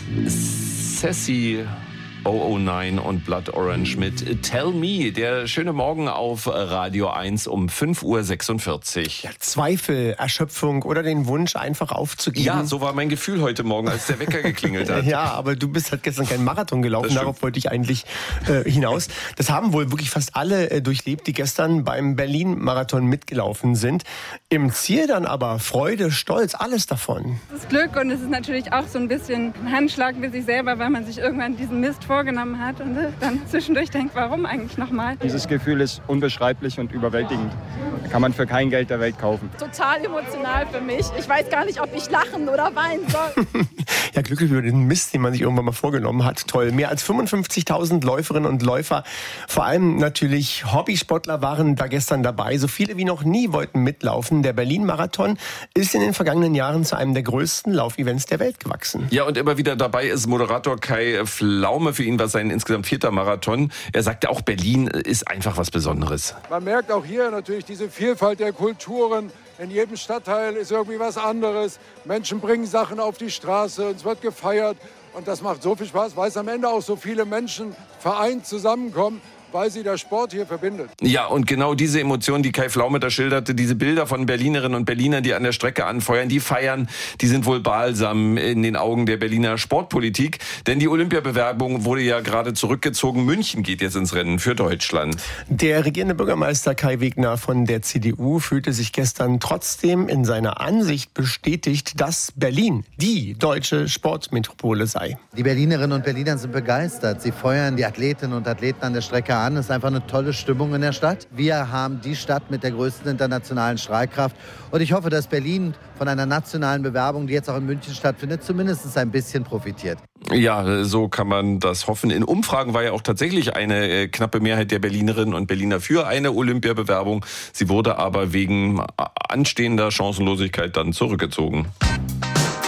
Sassy 009 und Blood Orange mit Tell Me. Der schöne Morgen auf Radio 1 um 5.46 Uhr. Ja, Zweifel, Erschöpfung oder den Wunsch, einfach aufzugeben. Ja, so war mein Gefühl heute Morgen, als der Wecker geklingelt hat. Ja, aber du bist halt gestern keinen Marathon gelaufen, darauf wollte ich eigentlich hinaus. Das haben wohl wirklich fast alle durchlebt, die gestern beim Berlin-Marathon mitgelaufen sind. Im Ziel dann aber Freude, Stolz, alles davon. Es ist Glück und es ist natürlich auch so ein bisschen ein Handschlag mit sich selber, weil man sich irgendwann diesen Mist vorgenommen hat und dann zwischendurch denkt, warum eigentlich nochmal? Dieses Gefühl ist unbeschreiblich und überwältigend. Kann man für kein Geld der Welt kaufen. Total emotional für mich. Ich weiß gar nicht, ob ich lachen oder weinen soll. Ja, glücklich über den Mist, den man sich irgendwann mal vorgenommen hat. Toll. Mehr als 55.000 Läuferinnen und Läufer, vor allem natürlich Hobbysportler waren da gestern dabei. So viele wie noch nie wollten mitlaufen. Der Berlin-Marathon ist in den vergangenen Jahren zu einem der größten Laufevents der Welt gewachsen. Ja, und immer wieder dabei ist Moderator Kai Pflaume. Für ihn war sein insgesamt 4. Marathon. Er sagte auch, Berlin ist einfach was Besonderes. Man merkt auch hier natürlich diese Vielfalt der Kulturen. In jedem Stadtteil ist irgendwie was anderes. Menschen bringen Sachen auf die Straße und es wird gefeiert. Und das macht so viel Spaß, weil es am Ende auch so viele Menschen vereint zusammenkommen, weil sie der Sport hier verbindet. Ja, und genau diese Emotionen, die Kai Pflaume da schilderte, diese Bilder von Berlinerinnen und Berlinern, die an der Strecke anfeuern, die feiern, die sind wohl balsam in den Augen der Berliner Sportpolitik. Denn die Olympiabewerbung wurde ja gerade zurückgezogen. München geht jetzt ins Rennen für Deutschland. Der regierende Bürgermeister Kai Wegner von der CDU fühlte sich gestern trotzdem in seiner Ansicht bestätigt, dass Berlin die deutsche Sportmetropole sei. Die Berlinerinnen und Berliner sind begeistert. Sie feuern die Athletinnen und Athleten an der Strecke an. Es ist einfach eine tolle Stimmung in der Stadt. Wir haben die Stadt mit der größten internationalen Strahlkraft. Und ich hoffe, dass Berlin von einer nationalen Bewerbung, die jetzt auch in München stattfindet, zumindest ein bisschen profitiert. Ja, so kann man das hoffen. In Umfragen war ja auch tatsächlich eine knappe Mehrheit der Berlinerinnen und Berliner für eine Olympiabewerbung. Sie wurde aber wegen anstehender Chancenlosigkeit dann zurückgezogen.